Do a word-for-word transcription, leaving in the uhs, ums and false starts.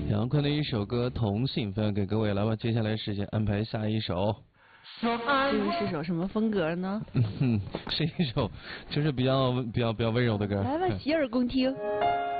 杨坤的一首歌《同性》分享给各位，来吧，接下来时间安排下一首。 这个是首什么风格呢？ 嗯，是一首就是比较比较比较温柔的歌。 来吧，洗耳恭听。